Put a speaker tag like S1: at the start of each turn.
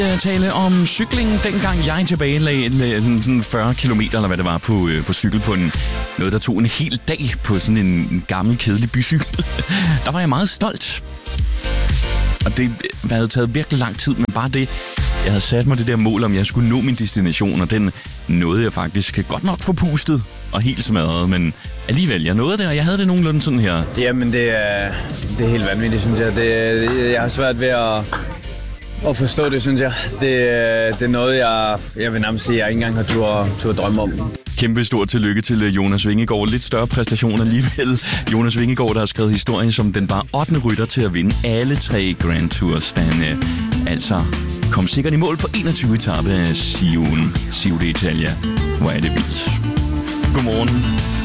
S1: Tale om cykling. Dengang jeg tilbagelagde sådan 40 kilometer, eller hvad det var, på cykel på noget, der tog en hel dag på sådan en gammel, kedelig bycykel. Der var jeg meget stolt. Og det havde taget virkelig lang tid, men bare det, jeg havde sat mig det der mål, om jeg skulle nå min destination, og den nåede jeg faktisk godt nok forpustet og helt smadret, men alligevel, jeg nåede det, og jeg havde det nogenlunde sådan her.
S2: Jamen, det er helt vanvittigt, synes jeg. Jeg har svært ved at forstå det, synes jeg. Det er noget, jeg vil nærmest sige, jeg ikke engang har tur drømme om.
S1: Kæmpe stort tillykke til Jonas Vingegaard. Lidt større præstation alligevel. Jonas Vingegaard, der har skrevet historien som den bare 8. rytter til at vinde alle 3 Grand Tours. Dan altså kom sikkert i mål på 21 etape af Giro d'Italia. Hvor er det vildt. Godmorgen.